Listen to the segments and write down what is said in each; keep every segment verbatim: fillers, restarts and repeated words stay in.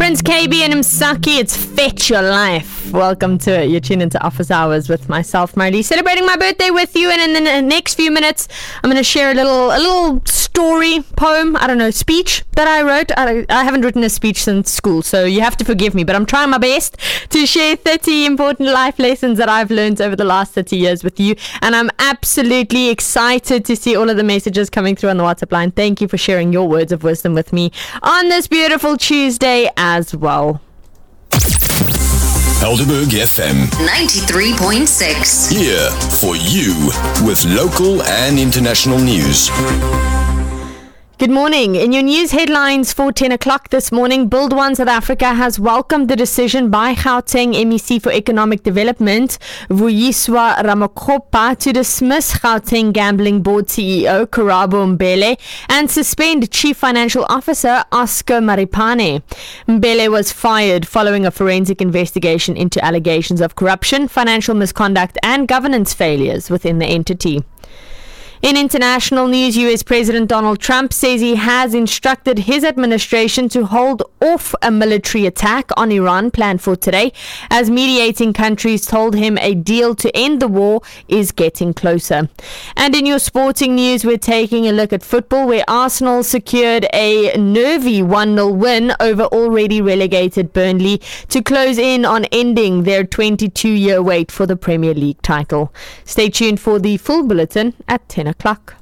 Prince K B and Msaki, it's Fetch Your Life. Welcome to it. You're tuned into Office Hours with myself, Marley, celebrating my birthday with you. And in the next few minutes, I'm going to share a little a little story, poem, I don't know, speech that I wrote. I, I haven't written a speech since school, so you have to forgive me. But I'm trying my best to share thirty important life lessons that I've learned over the last thirty years with you. And I'm absolutely excited to see all of the messages coming through on the WhatsApp line. Thank you for sharing your words of wisdom with me on this beautiful Tuesday as well. Helderberg F M ninety-three point six. Here for you with local and international news. Good morning. In your news headlines for ten o'clock this morning, Build One South Africa has welcomed the decision by Gauteng M E C for Economic Development, Vuyiswa Ramakgopa, to dismiss Gauteng Gambling Board C E O Karabo Mbele and suspend Chief Financial Officer Oscar Maripane. Mbele was fired following a forensic investigation into allegations of corruption, financial misconduct and governance failures within the entity. In international news, U S President Donald Trump says he has instructed his administration to hold off a military attack on Iran planned for today, as mediating countries told him a deal to end the war is getting closer. And in your sporting news, we're taking a look at football, where Arsenal secured a nervy one nil win over already relegated Burnley to close in on ending their twenty-two-year wait for the Premier League title. Stay tuned for the full bulletin at ten o'clock.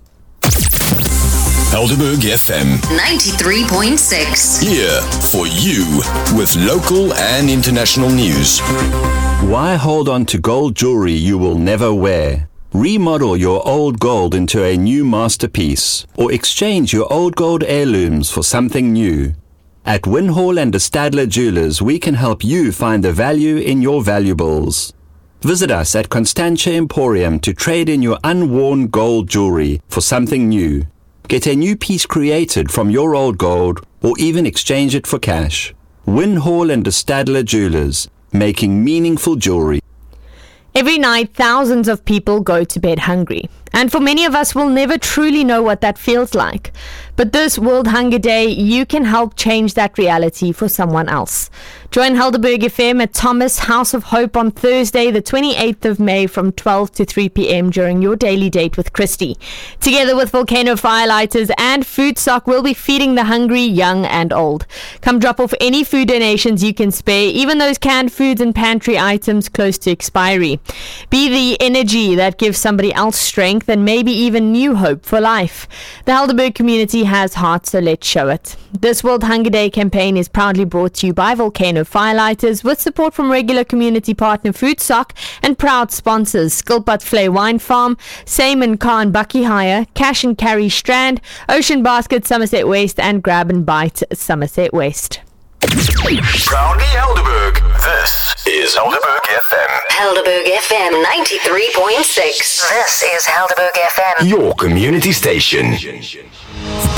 Helderberg F M ninety-three point six. Here for you with local and international news. Why hold on to gold jewelry you will never wear? Remodel your old gold into a new masterpiece, or exchange your old gold heirlooms for something new. At Winhall and de Stadler Jewelers, we can help you find the value in your valuables. Visit us at Constantia Emporium to trade in your unworn gold jewelry for something new. Get a new piece created from your old gold, or even exchange it for cash. Winhall and de Stadler Jewelers, making meaningful jewelry. Every night, thousands of people go to bed hungry. And for many of us, we'll never truly know what that feels like. But this World Hunger Day, you can help change that reality for someone else. Join Helderberg F M at Thomas House of Hope on Thursday, the twenty-eighth of May from twelve to three p.m. during your daily date with Christy. Together with Volcano Firelighters and Food Sock, we'll be feeding the hungry, young and old. Come drop off any food donations you can spare, even those canned foods and pantry items close to expiry. Be the energy that gives somebody else strength and maybe even new hope for life. The Helderberg community has heart, so let's show it. This World Hunger Day campaign is proudly brought to you by Volcano Firelighters with support from regular community partner Food Sock and proud sponsors Skilpad Flay Wine Farm, Simon Khan Bucky Hire, Cash and Carry Strand, Ocean Basket Somerset West and Grab and Bite Somerset West. Proudly Helderberg. This is Helderberg F M. Helderberg F M ninety-three point six. This is Helderberg F M. Your community station.